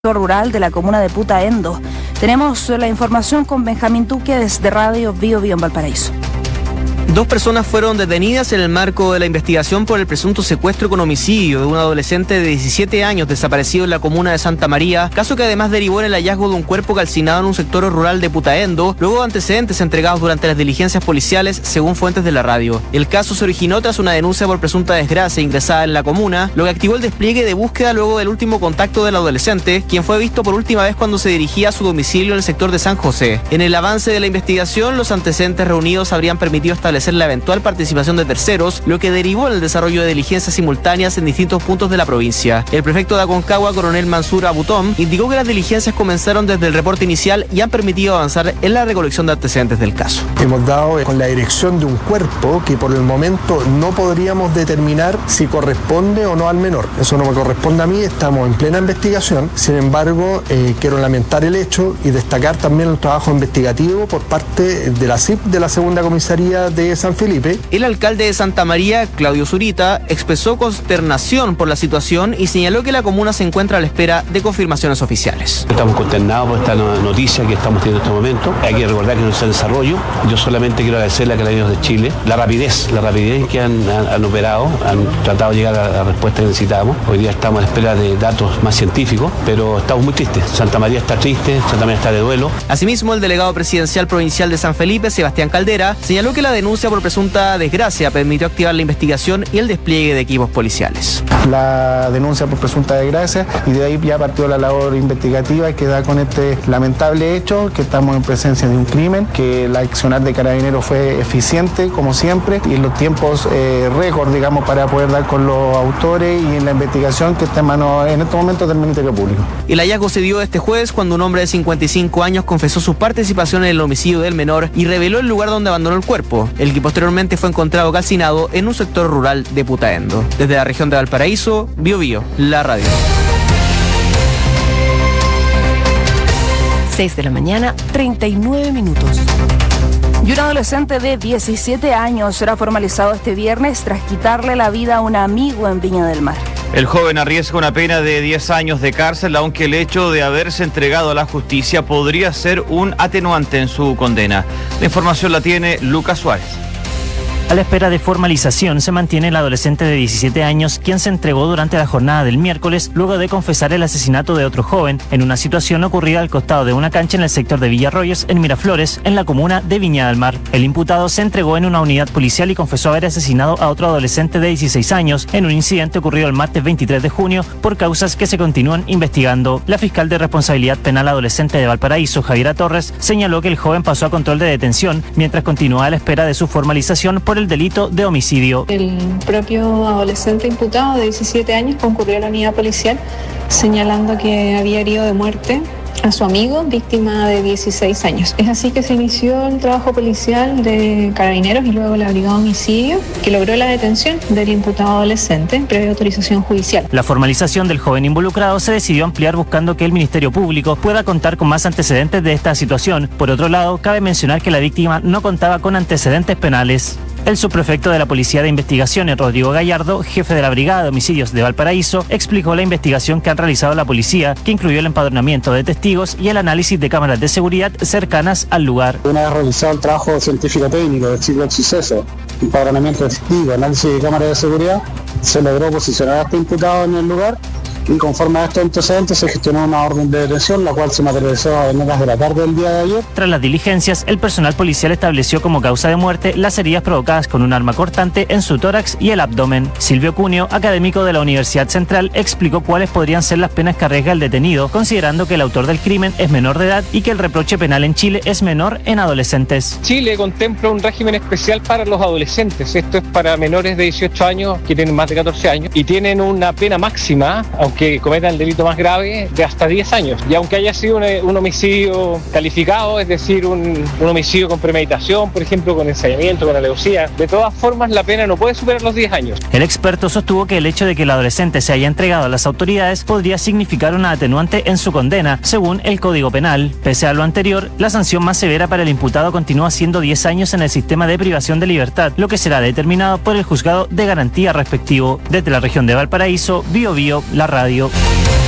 rural de la comuna de Putaendo. Tenemos la información con Benjamín Tuque desde Radio Bio Bio en Valparaíso. 2 personas fueron detenidas en el marco de la investigación por el presunto secuestro con homicidio de un adolescente de 17 años desaparecido en la comuna de Santa María, caso que además derivó en el hallazgo de un cuerpo calcinado en un sector rural de Putaendo, luego de antecedentes entregados durante las diligencias policiales, según fuentes de la radio. El caso se originó tras una denuncia por presunta desgracia ingresada en la comuna, lo que activó el despliegue de búsqueda luego del último contacto del adolescente, quien fue visto por última vez cuando se dirigía a su domicilio en el sector de San José. En el avance de la investigación, los antecedentes reunidos habrían permitido establecer la eventual participación de terceros, lo que derivó en el desarrollo de diligencias simultáneas en distintos puntos de la provincia. El prefecto de Aconcagua, coronel Mansur Abutón, indicó que las diligencias comenzaron desde el reporte inicial y han permitido avanzar en la recolección de antecedentes del caso. Hemos dado con la dirección de un cuerpo que por el momento no podríamos determinar si corresponde o no al menor. Eso no me corresponde a mí, estamos en plena investigación. Sin embargo, quiero lamentar el hecho y destacar también el trabajo investigativo por parte de la CIP de la Segunda Comisaría de San Felipe. El alcalde de Santa María, Claudio Zurita, expresó consternación por la situación y señaló que la comuna se encuentra a la espera de confirmaciones oficiales. Estamos consternados por esta noticia que estamos teniendo en este momento. Hay que recordar que no es el desarrollo. Yo solamente quiero agradecerle a Carabineros de Chile la rapidez que han operado, han tratado de llegar a la respuesta que necesitamos. Hoy día estamos a la espera de datos más científicos, pero estamos muy tristes. Santa María está triste, Santa María está de duelo. Asimismo, el delegado presidencial provincial de San Felipe, Sebastián Caldera, señaló que la denuncia por presunta desgracia permitió activar la investigación y el despliegue de equipos policiales. La denuncia por presunta desgracia y de ahí ya partió la labor investigativa que da con este lamentable hecho, que estamos en presencia de un crimen, que el accionar de Carabineros fue eficiente como siempre y en los tiempos récord, digamos, para poder dar con los autores y en la investigación que está en manos en este momento del Ministerio Público. El hallazgo se dio este jueves cuando un hombre de 55 años confesó su participación en el homicidio del menor y reveló el lugar donde abandonó el cuerpo, el que posteriormente fue encontrado calcinado en un sector rural de Putaendo. Desde la región de Valparaíso, Bio Bio, la radio. 6 de la mañana, 39 minutos. Y un adolescente de 17 años será formalizado este viernes tras quitarle la vida a un amigo en Viña del Mar. El joven arriesga una pena de 10 años de cárcel, aunque el hecho de haberse entregado a la justicia podría ser un atenuante en su condena. La información la tiene Lucas Suárez. A la espera de formalización se mantiene el adolescente de 17 años, quien se entregó durante la jornada del miércoles luego de confesar el asesinato de otro joven en una situación ocurrida al costado de una cancha en el sector de Villarroyos, en Miraflores, en la comuna de Viña del Mar. El imputado se entregó en una unidad policial y confesó haber asesinado a otro adolescente de 16 años en un incidente ocurrido el martes 23 de junio por causas que se continúan investigando. La fiscal de responsabilidad penal adolescente de Valparaíso, Javiera Torres, señaló que el joven pasó a control de detención mientras continuaba a la espera de su formalización por el delito de homicidio. El propio adolescente imputado de 17 años concurrió a la unidad policial señalando que había herido de muerte a su amigo, víctima de 16 años. Es así que se inició el trabajo policial de Carabineros y luego la brigada de homicidio, que logró la detención del imputado adolescente previa autorización judicial. La formalización del joven involucrado se decidió ampliar buscando que el Ministerio Público pueda contar con más antecedentes de esta situación. Por otro lado, cabe mencionar que la víctima no contaba con antecedentes penales. El subprefecto de la Policía de Investigaciones, Rodrigo Gallardo, jefe de la Brigada de Homicidios de Valparaíso, explicó la investigación que han realizado la policía, que incluyó el empadronamiento de testigos y el análisis de cámaras de seguridad cercanas al lugar. Una vez realizado el trabajo científico-técnico del ciclo del suceso, empadronamiento de testigos, análisis de cámaras de seguridad, se logró posicionar a este imputado en el lugar y conforme a estos antecedentes se gestionó una orden de detención, la cual se materializó en horas de la tarde del día de ayer. Tras las diligencias, el personal policial estableció como causa de muerte las heridas provocadas con un arma cortante en su tórax y el abdomen. Silvio Cunio, académico de la Universidad Central, explicó cuáles podrían ser las penas que arriesga el detenido, considerando que el autor del crimen es menor de edad y que el reproche penal en Chile es menor en adolescentes. Chile contempla un régimen especial para los adolescentes. Esto es para menores de 18 años que tienen más de 14 años y tienen una pena máxima, que cometan el delito más grave, de hasta 10 años. Y aunque haya sido un homicidio calificado, es decir, un homicidio con premeditación, por ejemplo, con ensayamiento, con alevosía, de todas formas la pena no puede superar los 10 años. El experto sostuvo que el hecho de que el adolescente se haya entregado a las autoridades podría significar una atenuante en su condena, según el Código Penal. Pese a lo anterior, la sanción más severa para el imputado continúa siendo 10 años en el sistema de privación de libertad, lo que será determinado por el juzgado de garantía respectivo. Desde la región de Valparaíso, Bio Bio, la radio.